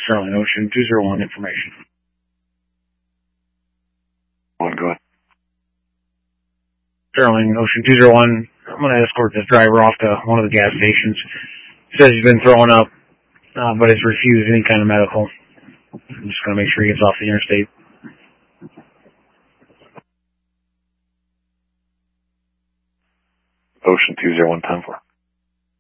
Sterling, Ocean 201 information. Go ahead. Sterling, Ocean 201. I'm going to escort this driver off to one of the gas stations. Says he's been throwing up, but has refused any kind of medical. I'm just going to make sure he gets off the interstate. Ocean 201, 10-4.